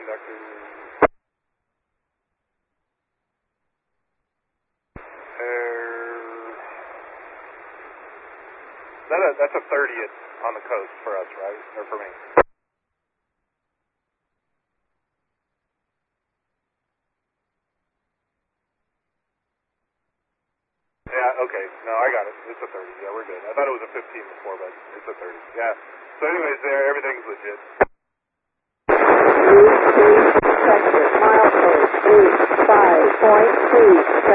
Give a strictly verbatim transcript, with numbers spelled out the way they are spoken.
conductor. Uh, that a, that's a thirtieth on the coast for us, right? Or for me? Yeah, okay. No, I got it. It's a thirty. Yeah, we're good. I thought it was a fifteen before, but it's a thirty. Yeah. So anyways, there, everything's legit. Sector, milestone, eight, five point two.